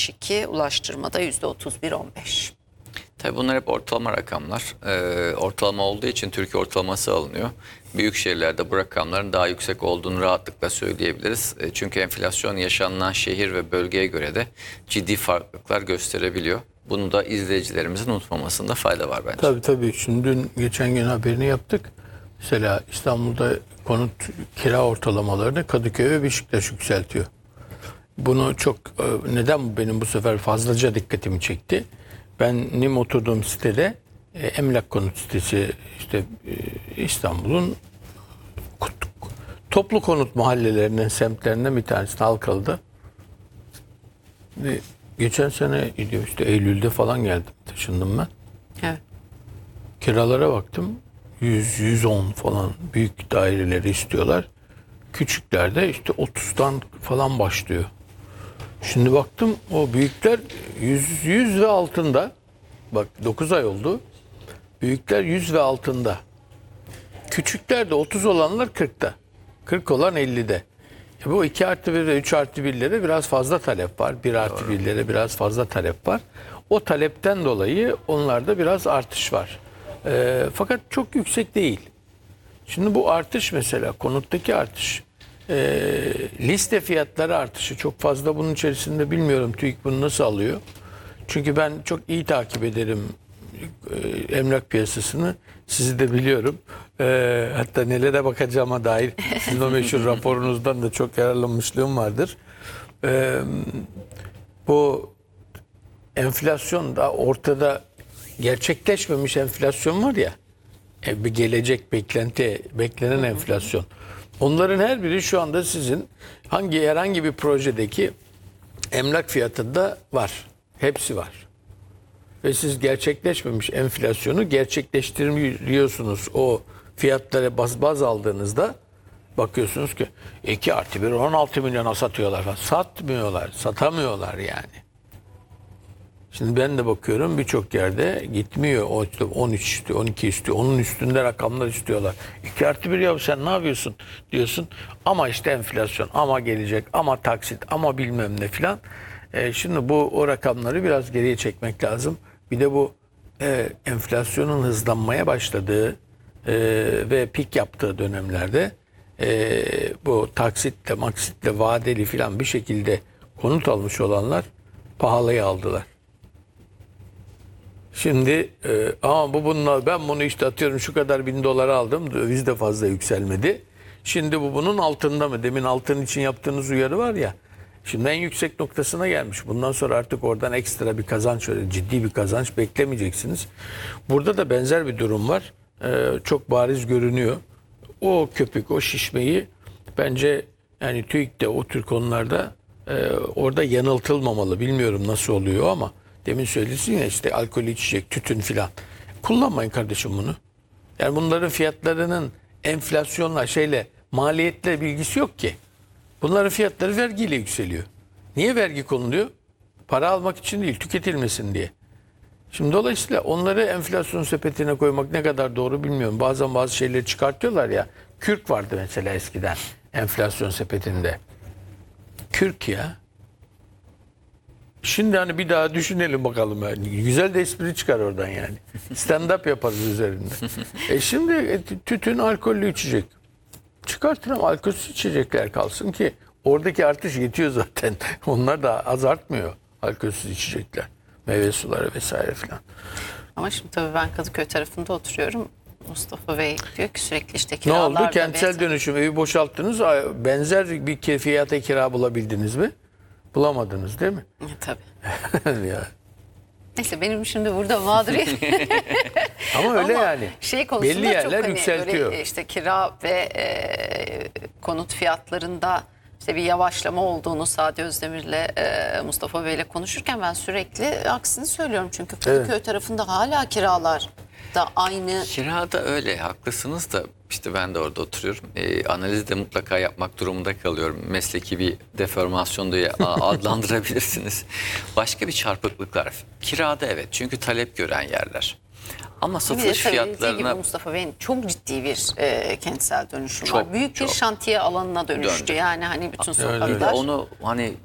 %62, ulaştırmada %31-15. Tabii bunlar hep ortalama rakamlar. Ortalama olduğu için Türkiye ortalaması alınıyor. Büyük şehirlerde bu rakamların daha yüksek olduğunu rahatlıkla söyleyebiliriz. Çünkü enflasyon yaşanılan şehir ve bölgeye göre de ciddi farklılıklar gösterebiliyor. Bunu da izleyicilerimizin unutmamasında fayda var bence. Tabii. Şimdi dün geçen gün haberini yaptık. Mesela İstanbul'da konut kira ortalamalarını Kadıköy ve Beşiktaş yükseltiyor. Bunu çok neden benim bu sefer fazlaca dikkatimi çekti? Benim oturduğum sitede Emlak Konut sitesi işte İstanbul'un toplu konut mahallelerinin semtlerinden bir tanesi Halkalı'da. Ve geçen sene işte Eylül'de falan geldim, taşındım ben. Evet. Kiralara baktım. 100-110 falan büyük daireleri istiyorlar. Küçüklerde işte 30'dan falan başlıyor. Şimdi baktım o büyükler 100 ve altında. Bak 9 ay oldu. Büyükler 100 ve altında. Küçükler de 30 olanlar 40'ta. 40 olan 50'de. Bu 2+1 ve 3+1'lere biraz fazla talep var. 1+1'lere biraz fazla talep var. O talepten dolayı onlarda biraz artış var. Fakat çok yüksek değil. Şimdi bu artış mesela konuttaki artış, liste fiyatları artışı çok fazla bunun içerisinde, bilmiyorum TÜİK bunu nasıl alıyor. Çünkü ben çok iyi takip ederim emlak piyasasını, sizi de biliyorum. Hatta nelere bakacağıma dair sizin o meşhur raporunuzdan da çok yararlanmışlığım vardır. Bu enflasyon da ortada, gerçekleşmemiş enflasyon var ya, bir gelecek beklenen enflasyon. Onların her biri şu anda sizin herhangi bir projedeki emlak fiyatında var. Hepsi var. Ve siz gerçekleşmemiş enflasyonu gerçekleştiriyorsunuz. O fiyatlara baz aldığınızda bakıyorsunuz ki 2+1 16 milyona satıyorlar falan. Satmıyorlar, satamıyorlar yani. Şimdi ben de bakıyorum birçok yerde gitmiyor. O işte 13 istiyor, 12 istiyor. Onun üstünde rakamlar istiyorlar. 2+1 ya sen ne yapıyorsun diyorsun. Ama işte enflasyon, ama gelecek, ama taksit, ama bilmem ne filan. Şimdi o rakamları biraz geriye çekmek lazım. Bir de bu enflasyonun hızlanmaya başladığı ve pik yaptığı dönemlerde bu taksitle, maksitle, vadeli filan bir şekilde konut almış olanlar pahalıya aldılar. Şimdi ama ben bunu işte atıyorum şu kadar $1000 aldım. Döviz de fazla yükselmedi. Şimdi bunun altında mı? Demin altın için yaptığınız uyarı var ya. Şimdi en yüksek noktasına gelmiş. Bundan sonra artık oradan ekstra bir kazanç, öyle ciddi bir kazanç beklemeyeceksiniz. Burada da benzer bir durum var. Çok bariz görünüyor. O köpük, o şişmeyi bence yani TÜİK de o tür konularda orada yanıltılmamalı. Bilmiyorum nasıl oluyor ama demin söylesin ya işte alkolü içecek, tütün filan. Kullanmayın kardeşim bunu. Yani bunların fiyatlarının enflasyonla maliyetle bilgisi yok ki. Bunların fiyatları vergiyle yükseliyor. Niye vergi konuluyor? Para almak için değil, tüketilmesin diye. Şimdi dolayısıyla onları enflasyon sepetine koymak ne kadar doğru bilmiyorum. Bazen bazı şeyleri çıkartıyorlar ya. Kürk vardı mesela eskiden enflasyon sepetinde. Kürk ya. Şimdi hani bir daha düşünelim bakalım. Yani. Güzel de espri çıkar oradan yani. Stand-up yaparız üzerinde. Şimdi tütün, alkollü içecek. Çıkartın ama alkolsüz içecekler kalsın ki oradaki artış yetiyor zaten. Onlar da az artmıyor alkolsüz içecekler. Meyve suları vesaire filan. Ama şimdi tabii ben Kadıköy tarafında oturuyorum. Mustafa Bey diyor ki sürekli işte Ne kiralar. oldu? Kentsel dönüşüm, evi boşalttınız. Benzer bir fiyata kira bulabildiniz mi? Bulamadınız değil mi? Tabii. Ya. Neyse benim şimdi burada mağduriyet. Ama öyle Ama yani. Konusunda Belli yerler çok yükseltiyor. böyle işte kira ve konut fiyatlarında işte bir yavaşlama olduğunu Sadi Özdemir'le Mustafa Bey'le konuşurken ben sürekli aksini söylüyorum. Çünkü Kadıköy tarafında hala kiralar da aynı. Kirada öyle, haklısınız da işte ben de orada oturuyorum. Analiz de mutlaka yapmak durumunda kalıyorum. Mesleki bir deformasyon diye adlandırabilirsiniz. Başka bir çarpıklık var. Kirada evet, çünkü talep gören yerler. Ama satış fiyatlarına... Mustafa Bey'in çok ciddi bir kentsel dönüşüm çok, var. Büyük çok bir şantiye alanına dönüştü. döndü. Yani hani bütün Bir sokaklar. de onu hani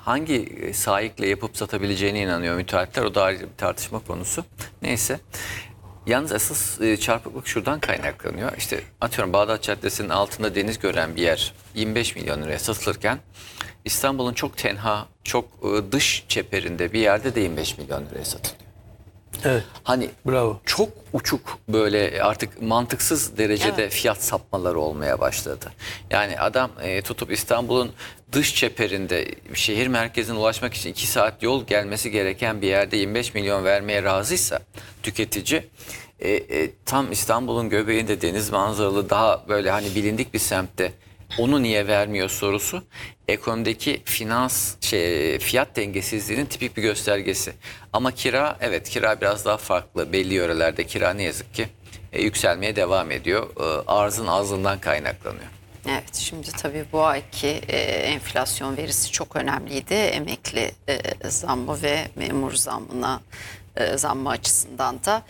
hangi sahikle yapıp satabileceğine inanıyor müteahhitler. O da ayrı bir tartışma konusu. Neyse. Yalnız asıl çarpıklık şuradan kaynaklanıyor. İşte atıyorum Bağdat Caddesi'nin altında deniz gören bir yer 25 milyon liraya satılırken İstanbul'un çok tenha, çok dış çeperinde bir yerde de 25 milyon liraya satılıyor. Evet. Hani Bravo. çok uçuk böyle artık mantıksız derecede fiyat sapmaları olmaya başladı. Yani adam tutup İstanbul'un dış çeperinde şehir merkezine ulaşmak için 2 saat yol gelmesi gereken bir yerde 25 milyon vermeye razıysa tüketici tam İstanbul'un göbeğinde deniz manzaralı daha böyle hani bilindik bir semtte onu niye vermiyor sorusu ekonomideki fiyat dengesizliğinin tipik bir göstergesi. Ama kira biraz daha farklı. Belli yörelerde kira ne yazık ki yükselmeye devam ediyor. Arzın azlığından kaynaklanıyor. Evet, şimdi tabii bu ayki enflasyon verisi çok önemliydi. Emekli zammı ve memur zammı açısından da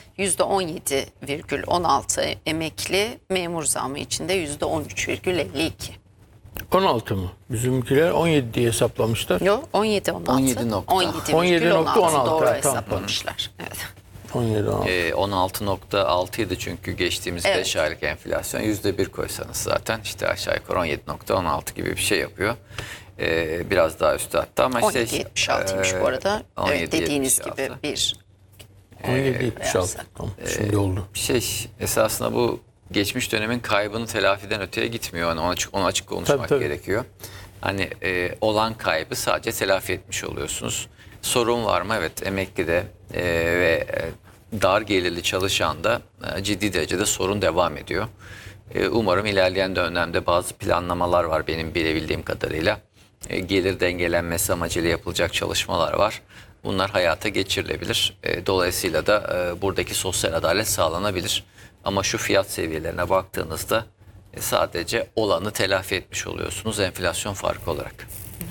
%17,16 emekli, memur zammı içinde %13,52. 16 mı? Bizimkiler 17 diye hesaplamışlar. Yok, 17,16. 17,16 doğru tamam. hesaplamışlar. Evet. 17, 16. 16,6 idi çünkü geçtiğimiz 5 aylık enflasyon %1 koysanız zaten işte aşağı yukarı 17,16 gibi bir şey yapıyor. Biraz daha üstü hatta ama 17,76'ymış bu arada. Evet, dediğiniz 17,76. gibi bir 17,76. Tamam. Şimdi oldu. Esasında bu geçmiş dönemin kaybını telafiden öteye gitmiyor. Yani onu açık konuşmak Tabii. gerekiyor. Hani olan kaybı sadece telafi etmiş oluyorsunuz. Sorun var mı? Evet, emeklide ve dar gelirli çalışan da ciddi derecede sorun devam ediyor. Umarım ilerleyen dönemde bazı planlamalar var benim bilebildiğim kadarıyla. Gelir dengelenmesi amacıyla yapılacak çalışmalar var. Bunlar hayata geçirilebilir. Dolayısıyla da buradaki sosyal adalet sağlanabilir. Ama şu fiyat seviyelerine baktığınızda sadece olanı telafi etmiş oluyorsunuz enflasyon farkı olarak.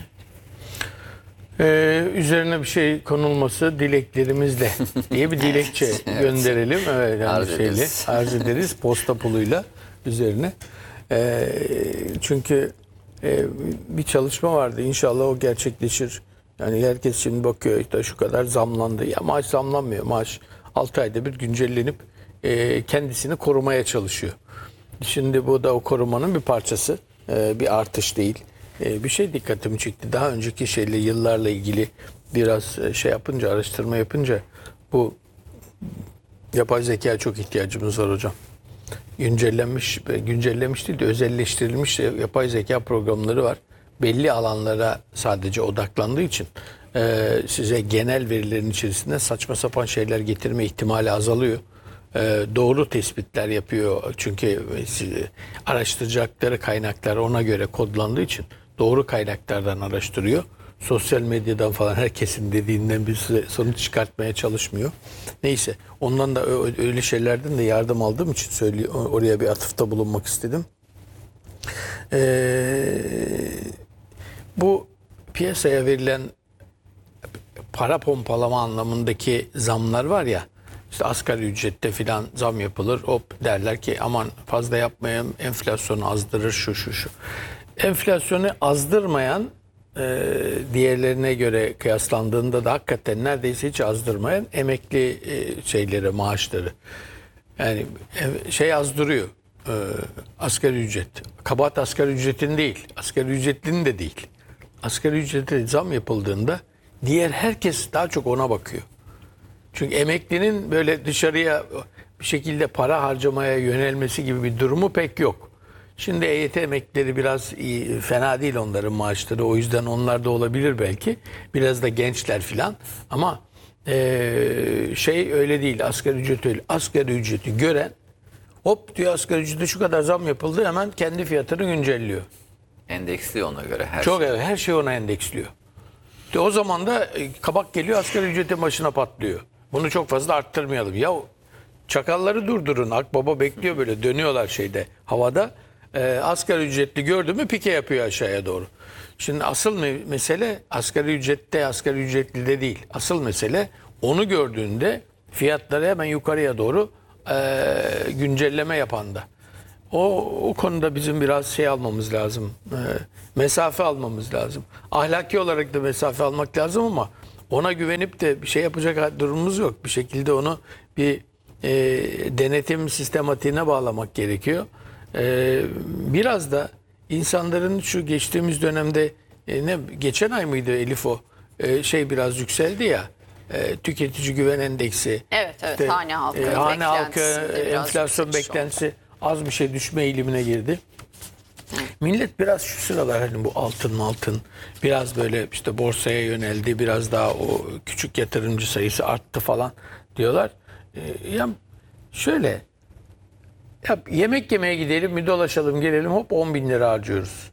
Üzerine bir şey konulması dileklerimizle diye bir dilekçe gönderelim. Evet, yani arz ederiz posta puluyla üzerine. Çünkü bir çalışma vardı. İnşallah o gerçekleşir. Yani herkes şimdi bakıyor işte şu kadar zamlandı. Ya maaş zamlanmıyor. Maaş 6 ayda bir güncellenip kendisini korumaya çalışıyor. Şimdi bu da o korumanın bir parçası. Bir artış değil. Bir şey dikkatimi çekti. Daha önceki yıllarla ilgili biraz yapınca, araştırma yapınca bu yapay zekaya çok ihtiyacımız var hocam. Güncellenmiş değil de özelleştirilmiş yapay zeka programları var. Belli alanlara sadece odaklandığı için size genel verilerin içerisinde saçma sapan şeyler getirme ihtimali azalıyor. Doğru tespitler yapıyor. Çünkü araştıracakları kaynaklar ona göre kodlandığı için doğru kaynaklardan araştırıyor. Sosyal medyadan falan herkesin dediğinden bir sonuç çıkartmaya çalışmıyor. Neyse, ondan da öyle şeylerden de yardım aldığım için oraya bir atıfta bulunmak istedim. Bu piyasaya verilen para pompalama anlamındaki zamlar var ya, işte asgari ücrette filan zam yapılır. Hop derler ki aman fazla yapmayalım, enflasyonu azdırır şu. Enflasyonu azdırmayan diğerlerine göre kıyaslandığında da hakikaten neredeyse hiç azdırmayan emekli maaşları. Yani azdırıyor. Asgari ücret. Kabahat asgari ücretin değil. Asgari ücretlinin de değil. Asgari ücrete zam yapıldığında diğer herkes daha çok ona bakıyor. Çünkü emeklinin böyle dışarıya bir şekilde para harcamaya yönelmesi gibi bir durumu pek yok. Şimdi EYT emeklileri biraz fena değil onların maaşları. O yüzden onlar da olabilir belki. Biraz da gençler filan. Ama öyle değil. Asgari ücret öyle. Asgari ücreti gören hop diyor asgari ücrete şu kadar zam yapıldı, hemen kendi fiyatını güncelliyor. Endeksliyor ona göre her Çok şey. evet, her şey ona endeksliyor. O zaman da kabak geliyor asgari ücretin başına patlıyor. Bunu çok fazla arttırmayalım. Ya çakalları durdurun. Akbaba bekliyor böyle, dönüyorlar havada. Asgari ücretli gördü mü pike yapıyor aşağıya doğru. Şimdi asıl mesele asgari ücretlide değil. Asıl mesele onu gördüğünde fiyatları hemen yukarıya doğru güncelleme yapanda. O konuda bizim biraz şey almamız lazım. Mesafe almamız lazım. Ahlaki olarak da mesafe almak lazım ama ona güvenip de bir şey yapacak durumumuz yok. Bir şekilde onu bir denetim sistematiğine bağlamak gerekiyor. Biraz da insanların şu geçtiğimiz dönemde geçen ay mıydı Elif o biraz yükseldi ya, tüketici güven endeksi. Evet, İşte, hane halkı hane halkı beklentisinde biraz enflasyon yükseliş oldu. beklentisi az bir şey düşme eğilimine girdi. Millet biraz şu sıralar hani bu altın biraz böyle işte borsaya yöneldi, biraz daha o küçük yatırımcı sayısı arttı falan diyorlar. Ya şöyle, ya yemek yemeye gidelim, bir dolaşalım gelelim, hop 10 bin lira harcıyoruz.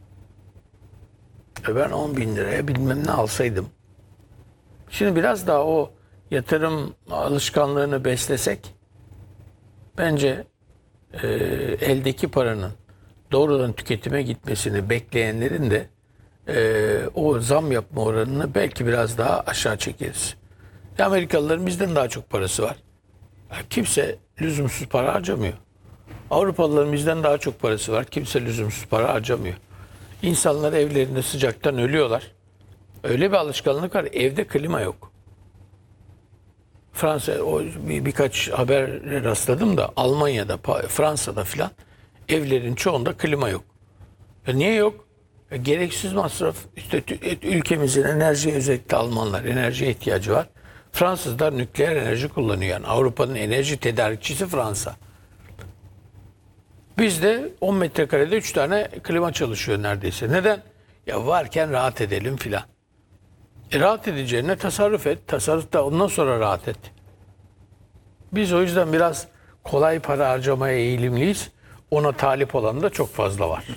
Ben 10 bin liraya bilmem ne alsaydım. Şimdi biraz daha o yatırım alışkanlığını beslesek, bence eldeki paranın doğrudan tüketime gitmesini bekleyenlerin de o zam yapma oranını belki biraz daha aşağı çekeriz. Amerikalıların bizden daha çok parası var. Kimse lüzumsuz para harcamıyor. Avrupalıların bizden daha çok parası var. Kimse lüzumsuz para harcamıyor. İnsanlar evlerinde sıcaktan ölüyorlar. Öyle bir alışkanlık var. Evde klima yok. Fransa, birkaç haber rastladım da Almanya'da, Fransa'da filan evlerin çoğunda klima yok. Niye yok? Gereksiz masraf. İşte ülkemizin enerjiye, özellikle Almanlar enerjiye ihtiyacı var. Fransızlar nükleer enerji kullanıyor. Yani Avrupa'nın enerji tedarikçisi Fransa. Bizde 10 metrekarede 3 tane klima çalışıyor neredeyse. Neden? Ya varken rahat edelim filan. Rahat edeceğine tasarruf et. Tasarruf da ondan sonra rahat et. Biz o yüzden biraz kolay para harcamaya eğilimliyiz. Ona talip olan da çok fazla var.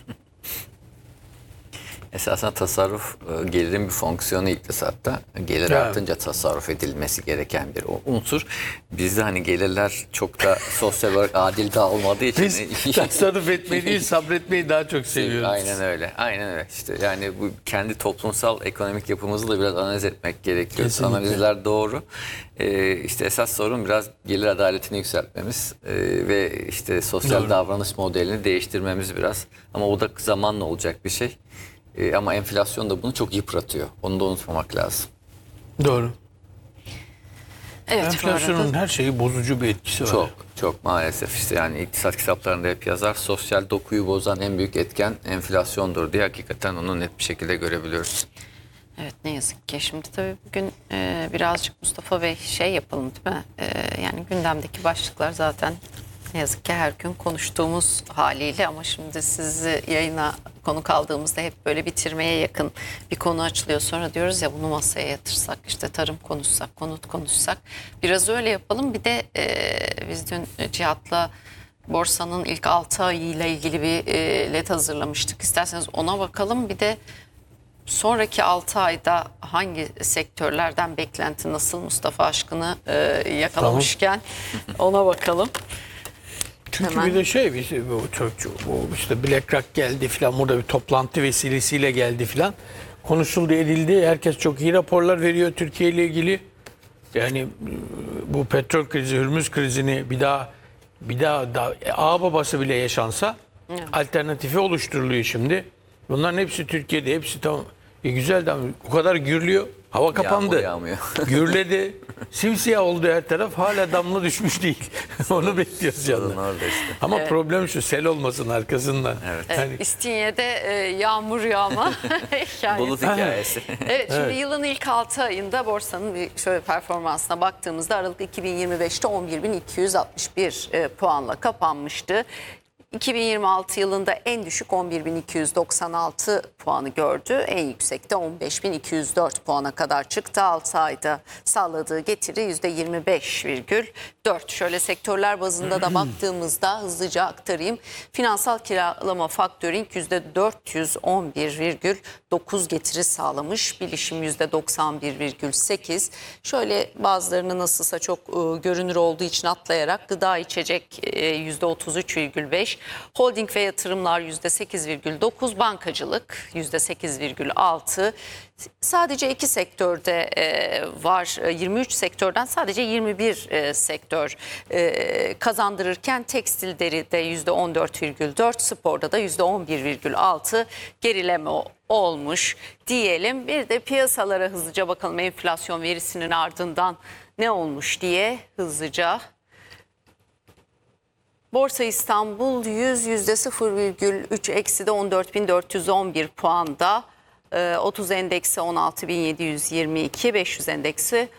Esasen tasarruf gelirin bir fonksiyonu iktisatta. Gelir Evet. artınca tasarruf edilmesi gereken bir unsur. Bizde hani gelirler çok da sosyal olarak adil dağılmadığı için. Biz tasarruf etmeyi değil, sabretmeyi daha çok seviyoruz. Aynen öyle. Aynen öyle. İşte yani bu kendi toplumsal ekonomik yapımızı da biraz analiz etmek gerekiyor. Kesinlikle. Analizler doğru. İşte esas sorun biraz gelir adaletini yükseltmemiz ve işte sosyal Doğru. davranış modelini değiştirmemiz biraz. Ama o da zamanla olacak bir şey. Ama enflasyon da bunu çok yıpratıyor. Onu da unutmamak lazım. Doğru. Evet, bu Enflasyonun arada her şeyi bozucu bir etkisi var. Çok maalesef işte yani iktisat kitaplarında hep yazar. Sosyal dokuyu bozan en büyük etken enflasyondur diye hakikaten onu net bir şekilde görebiliyoruz. evet, ne yazık ki. Şimdi tabii bugün birazcık Mustafa Bey yapalım değil mi? Yani gündemdeki başlıklar zaten ne yazık ki her gün konuştuğumuz haliyle, ama şimdi sizi yayına konuk aldığımızda hep böyle bitirmeye yakın bir konu açılıyor. Sonra diyoruz ya, bunu masaya yatırsak, işte tarım konuşsak, konut konuşsak. Biraz öyle yapalım. Bir de biz dün Cihat'la borsanın ilk 6 ayıyla ilgili bir led hazırlamıştık. İsterseniz ona bakalım. Bir de sonraki 6 ayda hangi sektörlerden beklenti nasıl, Mustafa aşkını yakalamışken ona bakalım. Çünkü Hemen. bir de bu işte BlackRock geldi filan, burada bir toplantı vesilesiyle geldi filan. Konuşuldu, edildi. Herkes çok iyi raporlar veriyor Türkiye ile ilgili. Yani bu petrol krizi, Hürmüz krizini bir daha ağ babası bile yaşansa alternatifi oluşturuluyor şimdi. Bunların hepsi Türkiye'de, hepsi tamam. Güzel de o kadar gürlüyor. Hava kapandı. Yağmur yağmıyor. Gürledi. Simsiyah oldu her taraf. Hala damla düşmüş değil. Onu bekliyoruz Sorun canlar. orada işte. Ama problem şu, sel olmasın arkasından. Evet. Yani İstinye'de yağmur yağma hikayesi. Bulut hikayesi. Evet, şimdi yılın ilk 6 ayında borsanın bir şöyle performansına baktığımızda Aralık 2025'te 11.261 puanla kapanmıştı. 2026 yılında en düşük 11.296 puanı gördü. En yüksek de 15.204 puana kadar çıktı. 6 ayda sağladığı getiri %25,4. Şöyle sektörler bazında da baktığımızda hızlıca aktarayım. Finansal kiralama faktörink %411,9 getiri sağlamış. Bilişim %91,8. Şöyle bazılarını nasılsa çok görünür olduğu için atlayarak, gıda içecek %33,5. Holding ve yatırımlar %8,9, bankacılık %8,6. Sadece 2 sektörde var. 23 sektörden sadece 21 sektör kazandırırken tekstil deride %14,4, sporda da %11,6 gerileme olmuş diyelim. Bir de piyasalara hızlıca bakalım, enflasyon verisinin ardından ne olmuş diye hızlıca. Borsa İstanbul 100 %0,3 eksi de 14.411 puanda. 30 endeksi 16.722, 500 endeksi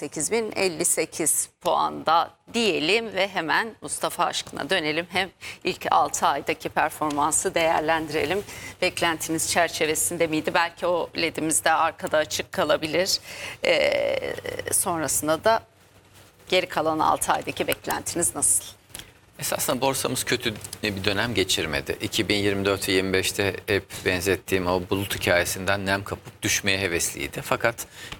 18.058 puanda diyelim ve hemen Mustafa Aşkın'a dönelim. Hem ilk 6 aydaki performansı değerlendirelim. Beklentiniz çerçevesinde miydi? Belki o ledimiz de arkada açık kalabilir. Sonrasında da geri kalan 6 aydaki beklentiniz nasıl? Esasında borsamız kötü bir dönem geçirmedi. 2024 ve 25'te hep benzettiğim o bulut hikayesinden nem kapıp düşmeye hevesliydi. Fakat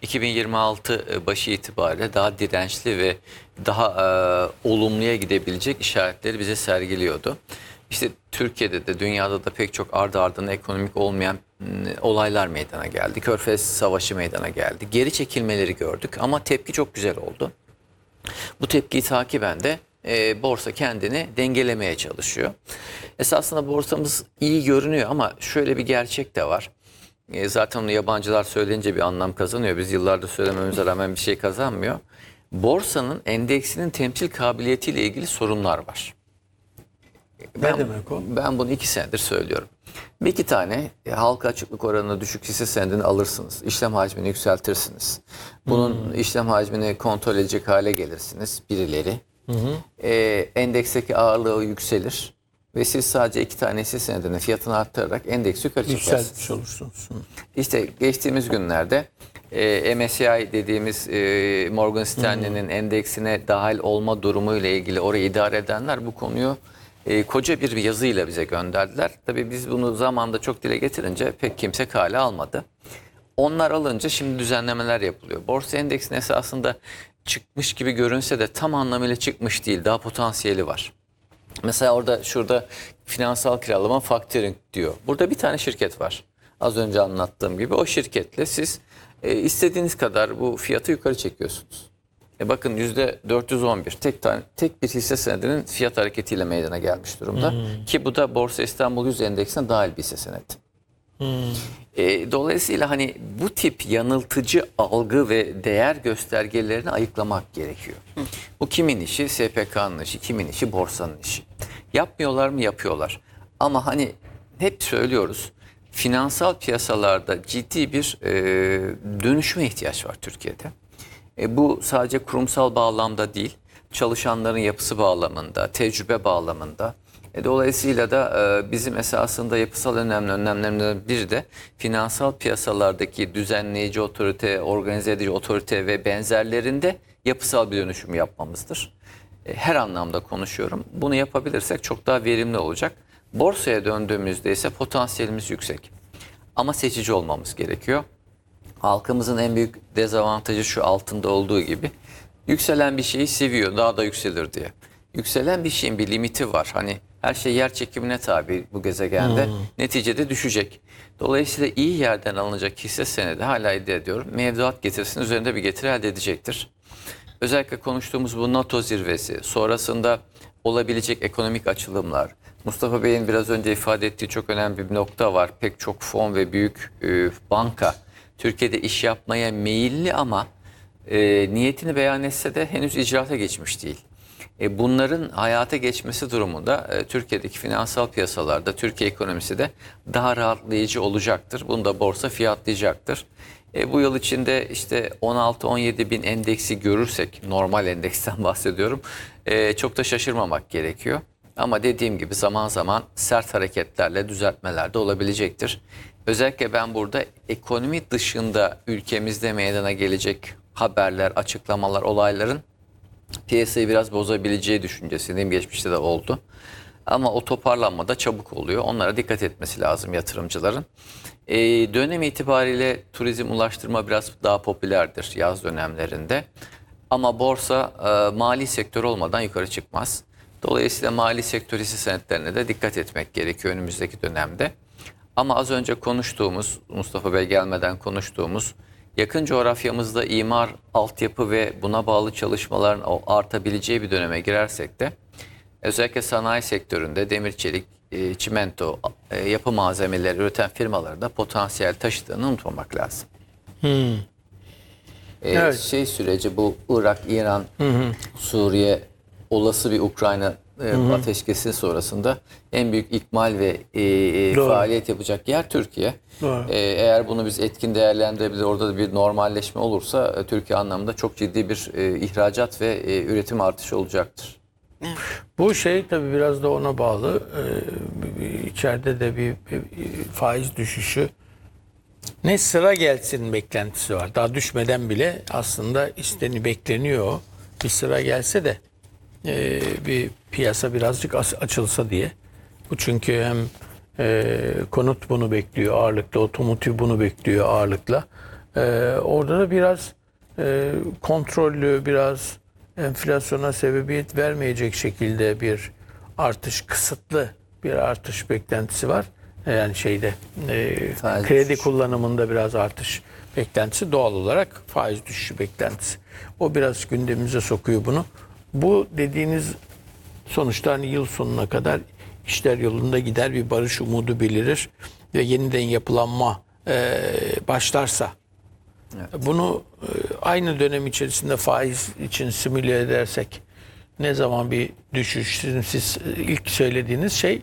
2026 başı itibariyle daha dirençli ve daha olumluya gidebilecek işaretleri bize sergiliyordu. İşte Türkiye'de de dünyada da pek çok ardı ardına ekonomik olmayan olaylar meydana geldi. Körfez Savaşı meydana geldi. Geri çekilmeleri gördük ama tepki çok güzel oldu. Bu tepkiyi takiben de borsa kendini dengelemeye çalışıyor. Esasında borsamız iyi görünüyor ama şöyle bir gerçek de var. Zaten onu yabancılar söyleyince bir anlam kazanıyor. Biz yıllardır söylememize rağmen bir şey kazanmıyor. Borsanın endeksinin temsil kabiliyetiyle ilgili sorunlar var. Ne demek o? Ben bunu 2 senedir söylüyorum. Bir iki tane halka açıklık oranına düşük hisse senedini alırsınız. İşlem hacmini yükseltirsiniz. Bunun işlem hacmini kontrol edecek hale gelirsiniz birileri. Endeksteki ağırlığı yükselir ve siz sadece 2 tane hisse senedinin fiyatını arttırarak endeksi yukarı çekersiniz. Yükseltmiş olursunuz. İşte geçtiğimiz günlerde MSCI dediğimiz Morgan Stanley'nin endeksine dahil olma durumu ile ilgili orayı idare edenler bu konuyu koca bir yazıyla bize gönderdiler. Tabii biz bunu zamanda çok dile getirince pek kimse kale almadı. Onlar alınca şimdi düzenlemeler yapılıyor. Borsa endeksinin esasında çıkmış gibi görünse de tam anlamıyla çıkmış değil. Daha potansiyeli var. Mesela şurada finansal kiralama factoring diyor. Burada bir tane şirket var. Az önce anlattığım gibi o şirketle siz istediğiniz kadar bu fiyatı yukarı çekiyorsunuz. Bakın %411 tek bir hisse senedinin fiyat hareketiyle meydana gelmiş durumda. Ki bu da Borsa İstanbul 100 endeksine dahil bir hisse senedi. Dolayısıyla hani bu tip yanıltıcı algı ve değer göstergelerini ayıklamak gerekiyor. Bu kimin işi? SPK'nın işi. Kimin işi? Borsanın işi. Yapmıyorlar mı? Yapıyorlar. Ama hani hep söylüyoruz, finansal piyasalarda ciddi bir dönüşüme ihtiyaç var Türkiye'de. Bu sadece kurumsal bağlamda değil, çalışanların yapısı bağlamında, tecrübe bağlamında. Dolayısıyla da bizim esasında yapısal önlemlerimizden biri de finansal piyasalardaki düzenleyici otorite, organize edici otorite ve benzerlerinde yapısal bir dönüşüm yapmamızdır. Her anlamda konuşuyorum. Bunu yapabilirsek çok daha verimli olacak. Borsaya döndüğümüzde ise potansiyelimiz yüksek. Ama seçici olmamız gerekiyor. Halkımızın en büyük dezavantajı şu, altında olduğu gibi. Yükselen bir şeyi seviyor, daha da yükselir diye. Yükselen bir şeyin bir limiti var. Hani her şey yer çekimine tabi bu gezegende. Neticede düşecek. Dolayısıyla iyi yerden alınacak hisse senedi, hala iddia ediyorum, mevduat getirisinin üzerinde bir getiri elde edecektir. Özellikle konuştuğumuz bu NATO zirvesi, sonrasında olabilecek ekonomik açılımlar, Mustafa Bey'in biraz önce ifade ettiği çok önemli bir nokta var. Pek çok fon ve büyük banka Türkiye'de iş yapmaya meyilli ama niyetini beyan etse de henüz icraata geçmiş değil. Bunların hayata geçmesi durumunda Türkiye'deki finansal piyasalarda Türkiye ekonomisi de daha rahatlayıcı olacaktır. Bunu da borsa fiyatlayacaktır. Bu yıl içinde işte 16-17 bin endeksi görürsek, normal endeksten bahsediyorum, çok da şaşırmamak gerekiyor. Ama dediğim gibi zaman zaman sert hareketlerle düzeltmeler de olabilecektir. Özellikle ben burada ekonomi dışında ülkemizde meydana gelecek haberler, açıklamalar, olayların piyasayı biraz bozabileceği düşüncesindeyim. Geçmişte de oldu. Ama o toparlanma da çabuk oluyor. Onlara dikkat etmesi lazım yatırımcıların. Dönem itibariyle turizm, ulaştırma biraz daha popülerdir yaz dönemlerinde. Ama borsa mali sektör olmadan yukarı çıkmaz. Dolayısıyla mali sektör hisse senetlerine de dikkat etmek gerekiyor önümüzdeki dönemde. Ama az önce konuştuğumuz, Mustafa Bey gelmeden konuştuğumuz yakın coğrafyamızda imar, altyapı ve buna bağlı çalışmaların artabileceği bir döneme girersek de özellikle sanayi sektöründe demir, çelik, çimento, yapı malzemeleri üreten firmaların da potansiyel taşıdığını unutmamak lazım. Evet. Süreci bu Irak, İran, Suriye, olası bir Ukrayna ateşkesi sonrasında en büyük ikmal ve Doğru. faaliyet yapacak yer Türkiye. Doğru. Eğer bunu biz etkin değerlendirebilir, orada da bir normalleşme olursa Türkiye anlamında çok ciddi bir ihracat ve üretim artışı olacaktır. Bu şey tabii biraz da ona bağlı. İçeride de bir faiz düşüşü. Ne sıra gelsin beklentisi var. Daha düşmeden bile aslında bekleniyor. Bir sıra gelse de bir piyasa birazcık açılsa diye. Bu çünkü hem konut bunu bekliyor ağırlıkla, otomotiv bunu bekliyor ağırlıkla. Orada da biraz kontrollü, biraz enflasyona sebebiyet vermeyecek şekilde bir artış, kısıtlı bir artış beklentisi var. Yani kredi kullanımında biraz artış beklentisi, doğal olarak faiz düşüşü beklentisi. O biraz gündemimize sokuyor bunu. Bu dediğiniz sonuçta hani yıl sonuna kadar işler yolunda gider, bir barış umudu belirir ve yeniden yapılanma başlarsa. Evet. Bunu aynı dönem içerisinde faiz için simüle edersek ne zaman bir düşüş, siz ilk söylediğiniz şey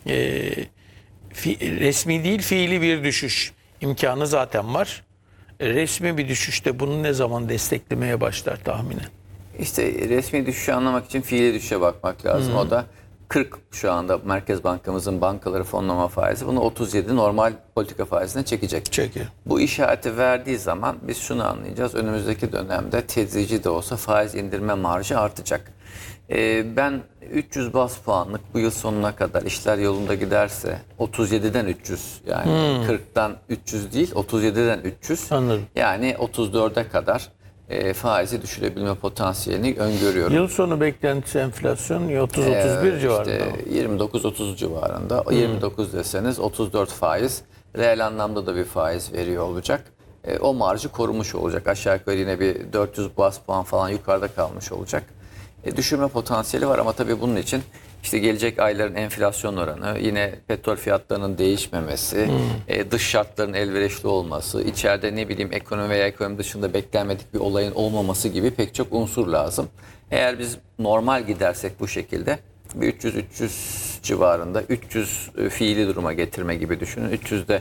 resmi değil fiili bir düşüş imkanı zaten var. Resmi bir düşüşte bunu ne zaman desteklemeye başlar tahminen? İşte resmi düşüşü anlamak için fiili düşüşe bakmak lazım. O da 40 şu anda Merkez Bankamızın bankaları fonlama faizi, bunu 37 normal politika faizine çekecek. Çekiyor. Bu işareti verdiği zaman biz şunu anlayacağız. Önümüzdeki dönemde tedrici de olsa faiz indirme marjı artacak. Ben 300 baz puanlık bu yıl sonuna kadar işler yolunda giderse 37'den 300, yani 40'tan 300 değil 37'den 300. Anladım. Yani 34'e kadar faizi düşürebilme potansiyelini öngörüyorum. Yıl sonu beklentisi enflasyon 30-31 civarında. İşte 29-30 civarında. 29 deseniz 34 faiz. Reel anlamda da bir faiz veriyor olacak. O marjı korumuş olacak. Aşağı yukarı yine bir 400 baz puan falan yukarıda kalmış olacak. Düşürme potansiyeli var ama tabii bunun için işte gelecek ayların enflasyon oranı, yine petrol fiyatlarının değişmemesi, dış şartların elverişli olması, içeride ne bileyim ekonomi veya ekonomi dışında beklenmedik bir olayın olmaması gibi pek çok unsur lazım. Eğer biz normal gidersek bu şekilde bir 300 civarında, 300 fiili duruma getirme gibi düşünün. 300'de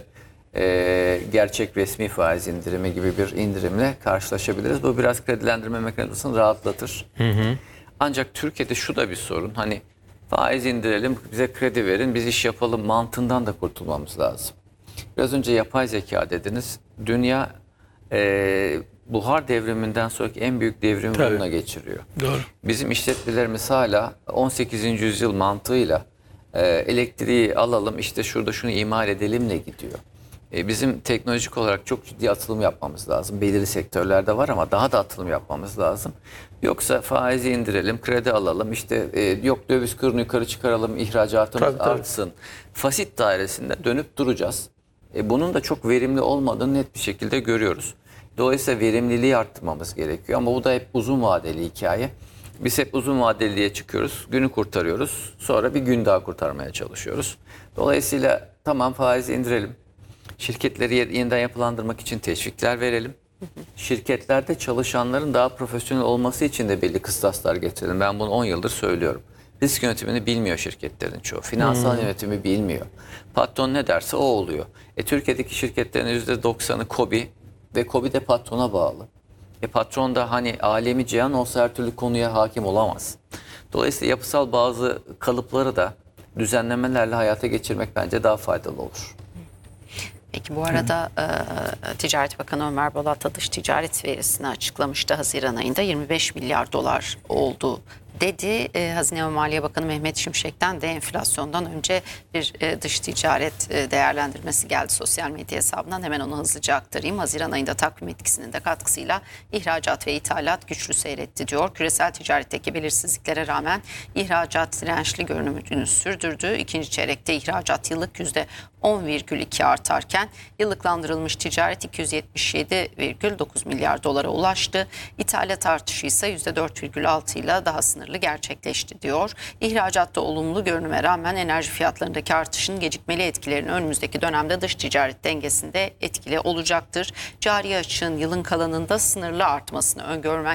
gerçek resmi faiz indirimi gibi bir indirimle karşılaşabiliriz. Bu biraz kredilendirme mekanizmasını rahatlatır. Ancak Türkiye'de şu da bir sorun. Hani faiz indirelim, bize kredi verin, biz iş yapalım mantığından da kurtulmamız lazım. Biraz önce yapay zeka dediniz. Dünya buhar devriminden sonraki en büyük devrimi bununla geçiriyor. Doğru. Bizim işletmelerimiz hala 18. yüzyıl mantığıyla elektriği alalım, işte şurada şunu imal edelimle gidiyor. Bizim teknolojik olarak çok ciddi atılım yapmamız lazım. Belirli sektörlerde var ama daha da atılım yapmamız lazım. Yoksa faizi indirelim, kredi alalım, işte yok döviz kurunu yukarı çıkaralım, ihracatımız artsın. Fasit dairesinde dönüp duracağız. Bunun da çok verimli olmadığını net bir şekilde görüyoruz. Dolayısıyla verimliliği arttırmamız gerekiyor ama bu da hep uzun vadeli hikaye. Biz hep uzun vadeliye çıkıyoruz, günü kurtarıyoruz, sonra bir gün daha kurtarmaya çalışıyoruz. Dolayısıyla tamam faizi indirelim. Şirketleri yeniden yapılandırmak için teşvikler verelim. Şirketlerde çalışanların daha profesyonel olması için de belli kıstaslar getirelim. Ben bunu 10 yıldır söylüyorum. Risk yönetimini bilmiyor şirketlerin çoğu. Finansal yönetimi bilmiyor. Patron ne derse o oluyor. Türkiye'deki şirketlerin %90'ı KOBİ ve KOBİ de patrona bağlı. Patron da hani alemi cihan olsa her türlü konuya hakim olamaz. Dolayısıyla yapısal bazı kalıpları da düzenlemelerle hayata geçirmek bence daha faydalı olur. Peki bu arada Ticaret Bakanı Ömer Bolat'a dış ticaret verisini açıklamıştı. Haziran ayında 25 milyar dolar oldu dedi. Hazine ve Maliye Bakanı Mehmet Şimşek'ten de enflasyondan önce bir dış ticaret değerlendirmesi geldi sosyal medya hesabından. Hemen onu hızlıca aktarayım. Haziran ayında takvim etkisinin de katkısıyla ihracat ve ithalat güçlü seyretti diyor. Küresel ticaretteki belirsizliklere rağmen ihracat dirençli görünümünü sürdürdü. İkinci çeyrekte ihracat yıllık %10,2 artarken yıllıklandırılmış ticaret 277,9 milyar dolara ulaştı. İthalat artışı ise %4,6 ile daha sınırlı gerçekleşti diyor. İhracatta olumlu görünüme rağmen enerji fiyatlarındaki artışın gecikmeli etkilerinin önümüzdeki dönemde dış ticaret dengesinde etkili olacaktır. Cari açığın yılın kalanında sınırlı artmasını öngörmek